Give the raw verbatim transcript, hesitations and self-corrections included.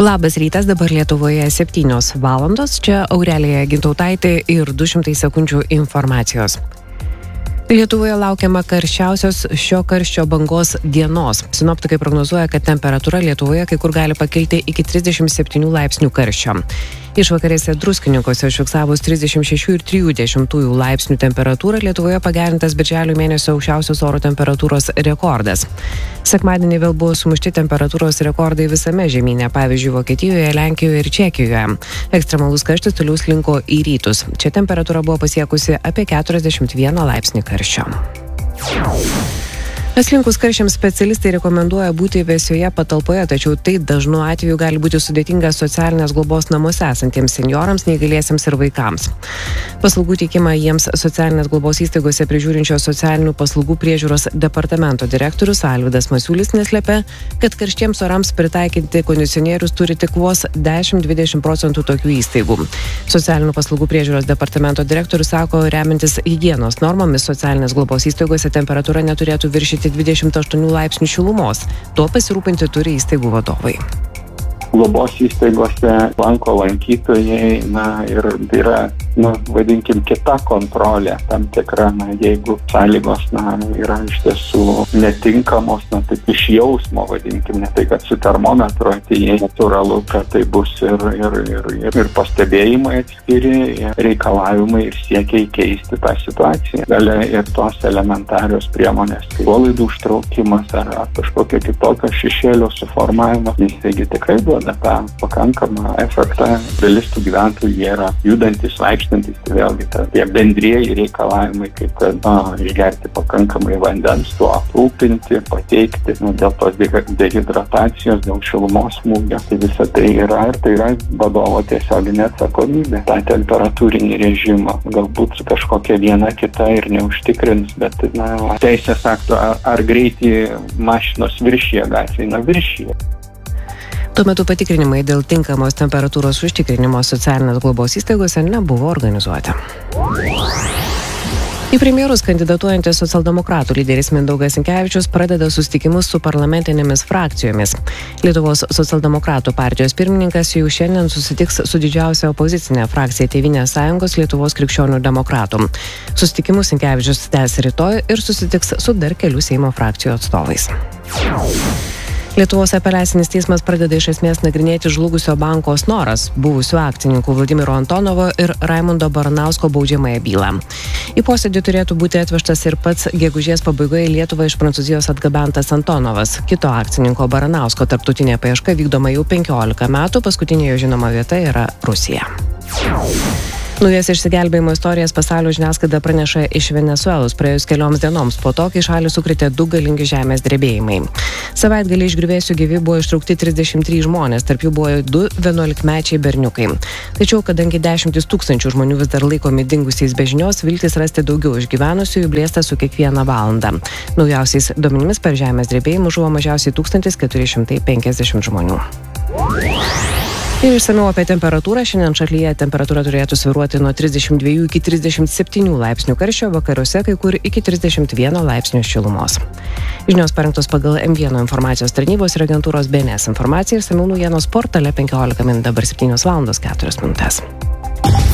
Labas rytas, dabar Lietuvoje septynios valandos, čia Aurelija Gintautaitė ir du šimtai sekundžių informacijos. Lietuvoje laukiama karščiausios šio karščio bangos dienos. Sinoptikai prognozuoja, kad temperatūra Lietuvoje kai kur gali pakilti iki trisdešimt septynių laipsnių karščio. Išvakarėse Druskininkuose užfiksavus trisdešimt šešių ir trijų dešimtųjų laipsnių temperatūrą, Lietuvoje pagerintas birželio mėnesio aukščiausios oro temperatūros rekordas. Sekmadienį vėl buvo sumušti temperatūros rekordai visame žemyne, pavyzdžiui, Vokietijoje, Lenkijoje ir Čekijoje. Ekstremalus karštis toliau slinko į rytus. Čia temperatūra buvo pasiekusi apie keturiasdešimt vieną laipsnį karščio. Slinkus karščiams specialistai rekomenduoja būti vėsioje patalpoje, tačiau tai dažnu atveju gali būti sudėtinga socialinės globos namuose esantiems senjorams, neįgaliesiems ir vaikams. Paslaugų teikimą jiems socialinės globos įstaigose prižiūrinčios socialinių paslaugų priežiūros departamento direktorius Alvydas Masiulis neslepia, kad karštiems orams pritaikinti kondicionierius turi tik vos dešimt iki dvidešimt procentų tokių įstaigų. Socialinių paslaugų priežiūros departamento direktorius sako, remintis higienos normomis socialinės globos įstaigose temperatūra neturėtų viršyti dvidešimt aštuonių laipsnių šilumos. Tuo pasirūpinti turi įstaigų vadovai. Globos įstaigose lanko lankytojai, na ir tai yra, na, vadinkim, kita kontrolė, tam tikra, na, jeigu sąlygos, na, yra iš tiesų netinkamos, na, taip iš jausmo, vadinkim, ne tai, kad su termometru atėjai, natūralu, kad tai bus ir, ir, ir, ir, ir pastebėjimai atskiri, ir reikalavimai ir siekiai keisti tą situaciją. Gali ir tos elementarios priemonės, kaip uolaidų užtraukimas ar, ar kažkokio kitokio šešėlio suformavimas, jis tikrai duoda tą pakankamą efektą. Dalis tų gyventojų jie yra judantis, vaikštantis, tai vėlgi ta, tie bendrieji reikalavimai, kaip kad na, išgerti pakankamai vandens, tuo aprūpinti, pateikti, nu, dėl tos dehidratacijos, dėl šilumos smūgio. Tai visa tai yra ir tai yra vadovo tiesioginė atsakomybė. Ta temperatūrinį režimą galbūt kažkokia viena kita ir neužtikrins, bet na, teisės akto ar, ar greitį mašinos viršyje gatvėje, na viršyje. Tuo metu patikrinimai dėl tinkamos temperatūros užtikrinimo socialinės globos įstaigose nebuvo organizuoti. Į premjerus kandidatuojantis socialdemokratų lyderis Mindaugas Sinkevičius pradeda susitikimus su parlamentinėmis frakcijomis. Lietuvos socialdemokratų partijos pirmininkas jau šiandien susitiks su didžiausia opozicinė frakcija Tėvynės sąjungos Lietuvos krikščionių demokratų. Susitikimus Sinkevičius tęs rytoj ir susitiks su dar kelių Seimo frakcijų atstovais. Lietuvos apeliacinis teismas pradeda iš esmės nagrinėti žlugusio banko Snoras, buvusių akcininkų Vladimiro Antonovo ir Raimundo Baranausko baudžiamąją bylą. Į posėdį turėtų būti atvežtas ir pats gegužės pabaigoje į Lietuvą iš Prancūzijos atgabentas Antonovas. Kito akcininko Baranausko tarptautinė paieška vykdoma jau penkiolika metų, paskutinė jo žinoma vieta yra Rusija. Naujas išsigelbėjimo istorijas pasaulio žiniasklaida praneša iš Venesuelos praėjus kelioms dienoms po to, kai šalį sukrėtė du galingi žemės drebėjimai. Savaitgalį iš griuvėsių gyvi buvo ištraukti trisdešimt trys žmonės, tarp jų buvo du vienuolikmečiai berniukai. Tačiau, kadangi dešimtis tūkstančių žmonių vis dar laikomi dingusiais be žinios, viltis rasti daugiau išgyvenusiųjų blėsta su kiekviena valanda. Naujausiais duomenimis per žemės drebėjimų žuvo mažiausiai tūkstantis keturi šimtai penkiasdešimt žmonių. Ir išsamiau apie temperatūrą. Šiandien šalyje temperatūra turėtų svyruoti nuo trisdešimt dviejų iki trisdešimt septynių laipsnių karščio, vakaruose kai kur iki trisdešimt vieno laipsnio šilumos. Žinios parengtos pagal M vienas informacijos tarnybos ir agentūros B N S informaciją ir išsamiau naujienos portale penkiolika min, dabar septynios valandos keturios minutės.